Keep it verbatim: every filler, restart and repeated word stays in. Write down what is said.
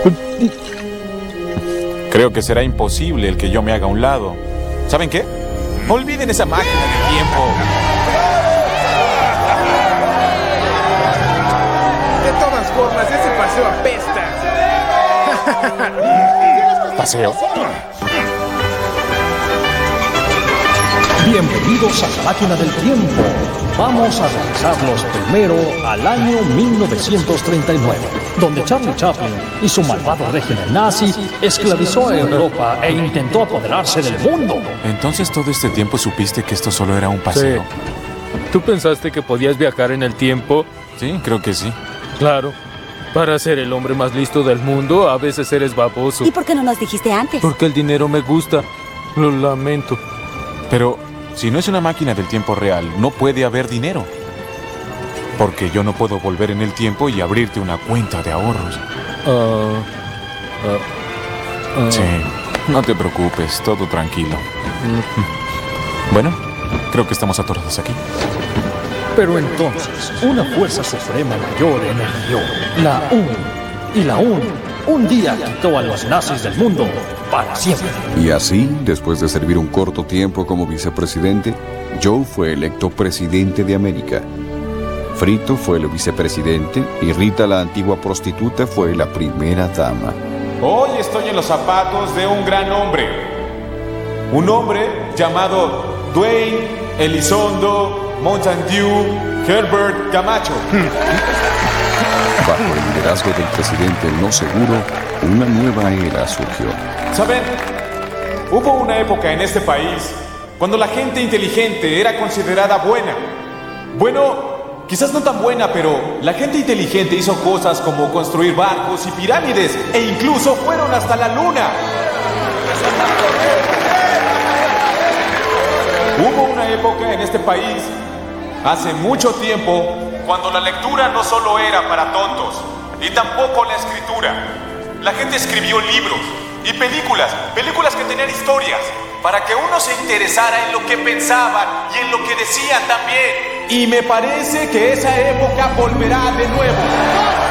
Creo que será imposible el que yo me haga a un lado. ¿Saben qué? Olviden esa máquina del tiempo. De todas formas, ese paseo apesta. ¿Paseo? Bienvenidos a la máquina del tiempo. Vamos a regresarlos primero al año mil novecientos treinta y nueve, donde Charlie Chaplin y su malvado régimen nazi esclavizó a Europa e intentó apoderarse del mundo. Entonces todo este tiempo supiste que esto solo era un paseo. Sí. ¿Tú pensaste que podías viajar en el tiempo? Sí, creo que sí. Claro. Para ser el hombre más listo del mundo, a veces eres baboso. ¿Y por qué no nos dijiste antes? Porque el dinero me gusta. Lo lamento. Pero si no es una máquina del tiempo real, no puede haber dinero. Porque yo no puedo volver en el tiempo y abrirte una cuenta de ahorros. Uh, uh, uh. Sí, no te preocupes, todo tranquilo. Mm. Bueno, creo que estamos atorados aquí. Pero entonces, una fuerza suprema mayor emergió, la U N. Y la U N un día quitó a los nazis del mundo para siempre. Y así, después de servir un corto tiempo como vicepresidente, Joe fue electo presidente de América. Frito fue el vicepresidente y Rita, la antigua prostituta, fue la primera dama. Hoy estoy en los zapatos de un gran hombre. Un hombre llamado Dwayne Elizondo Montague Herbert Camacho. Bajo el liderazgo del presidente no seguro, una nueva era surgió. ¿Saben? Hubo una época en este país cuando la gente inteligente era considerada buena. Bueno, quizás no tan buena, pero la gente inteligente hizo cosas como construir barcos y pirámides, e incluso fueron hasta la luna. Hubo una época en este país, hace mucho tiempo, cuando la lectura no solo era para tontos, y tampoco la escritura. La gente escribió libros y películas, películas que tenían historias, para que uno se interesara en lo que pensaban y en lo que decían también. Y me parece que esa época volverá de nuevo.